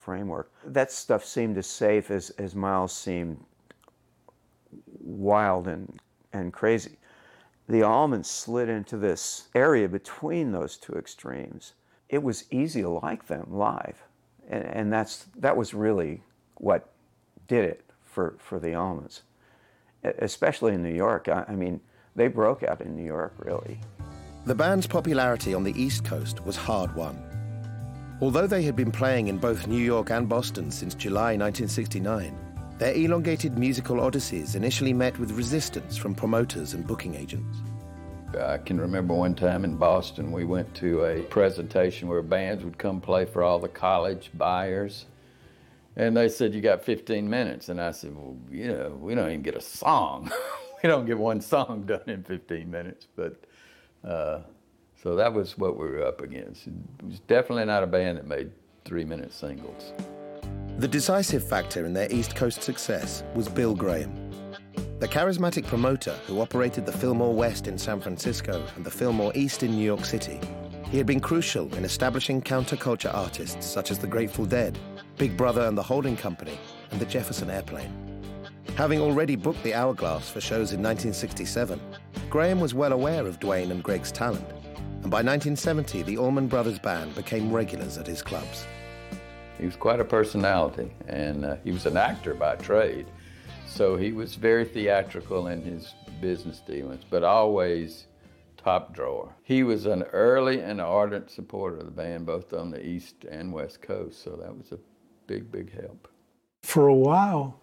framework. That stuff seemed as safe as Miles seemed wild and crazy. The Allmans slid into this area between those two extremes. It was easy to like them live, and that was really what did it for the Allmans, especially in New York. I mean, they broke out in New York, really. The band's popularity on the East Coast was hard-won. Although they had been playing in both New York and Boston since July 1969, their elongated musical odysseys initially met with resistance from promoters and booking agents. I can remember one time in Boston, we went to a presentation where bands would come play for all the college buyers. And they said, you got 15 minutes. And I said, well, you know, we don't even get a song. We don't get one song done in 15 minutes. But so that was what we were up against. It was definitely not a band that made 3-minute singles. The decisive factor in their East Coast success was Bill Graham. The charismatic promoter who operated the Fillmore West in San Francisco and the Fillmore East in New York City, he had been crucial in establishing counterculture artists such as the Grateful Dead, Big Brother and the Holding Company, and the Jefferson Airplane. Having already booked the Hourglass for shows in 1967, Graham was well aware of Duane and Greg's talent, and by 1970 the Allman Brothers Band became regulars at his clubs. He was quite a personality, and he was an actor by trade. So he was very theatrical in his business dealings, but always top drawer. He was an early and ardent supporter of the band, both on the East and West Coast, so that was a big, big help. For a while,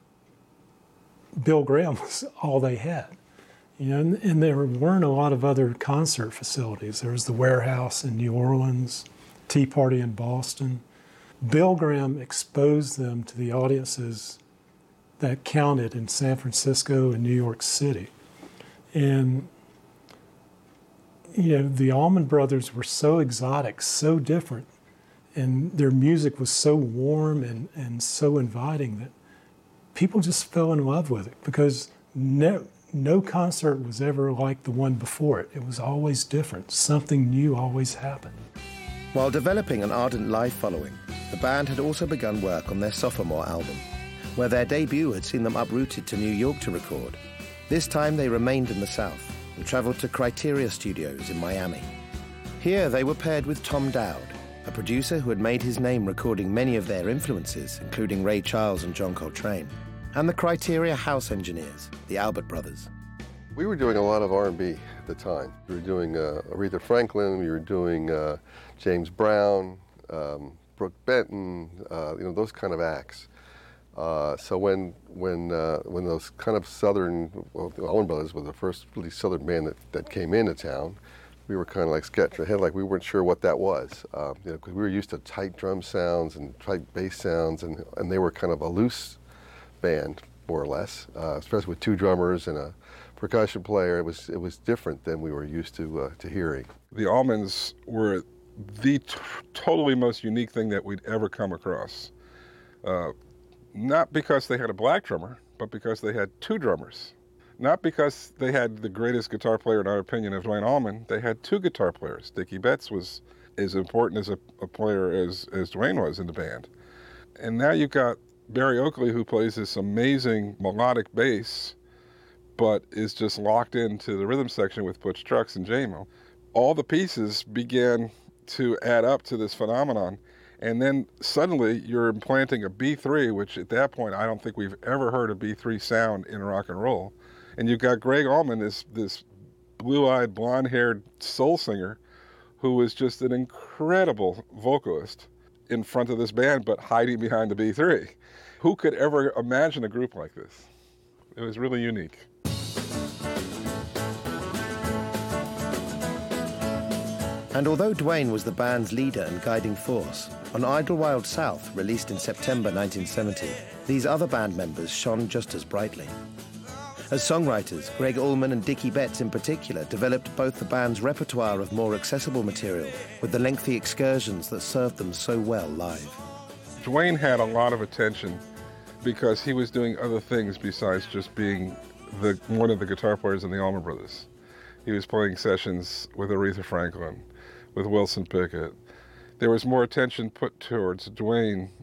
Bill Graham was all they had. You know, and there weren't a lot of other concert facilities. There was the Warehouse in New Orleans, Tea Party in Boston. Bill Graham exposed them to the audiences that counted in San Francisco and New York City. And, you know, the Allman Brothers were so exotic, so different, and their music was so warm and so inviting that people just fell in love with it because no concert was ever like the one before it. It was always different. Something new always happened. While developing an ardent live following, the band had also begun work on their sophomore album, where their debut had seen them uprooted to New York to record. This time they remained in the South and traveled to Criteria Studios in Miami. Here they were paired with Tom Dowd, a producer who had made his name recording many of their influences, including Ray Charles and John Coltrane, and the Criteria House engineers, the Albert Brothers. We were doing a lot of R&B at the time. We were doing Aretha Franklin, we were doing James Brown, Brooke Benton, you know, those kind of acts. So when those kind of southern, well, the Allman Brothers were the first really southern band that came into town, we were kind of like sketching ahead, like we weren't sure what that was. You know, because we were used to tight drum sounds and tight bass sounds, and they were kind of a loose band, more or less, especially with 2 drummers and a percussion player. It was different than we were used to hearing. The Allmans were the totally most unique thing that we'd ever come across. Not because they had a black drummer, but because they had 2 drummers. Not because they had the greatest guitar player, in our opinion, of Duane Allman. They had 2 guitar players. Dickie Betts was as important as a player as Duane was in the band. And now you've got Barry Oakley, who plays this amazing melodic bass, but is just locked into the rhythm section with Butch Trucks and J-Mo. All the pieces began to add up to this phenomenon. And then suddenly you're implanting a B3, which at that point, I don't think we've ever heard a B3 sound in rock and roll. And you've got Gregg Allman, this blue-eyed, blonde-haired soul singer who was just an incredible vocalist in front of this band, but hiding behind the B3. Who could ever imagine a group like this? It was really unique. And although Duane was the band's leader and guiding force, on Idlewild South, released in September 1970, these other band members shone just as brightly. As songwriters, Gregg Allman and Dickie Betts in particular developed both the band's repertoire of more accessible material with the lengthy excursions that served them so well live. Duane had a lot of attention because he was doing other things besides just being one of the guitar players in the Allman Brothers. He was playing sessions with Aretha Franklin, with Wilson Pickett. There was more attention put towards Duane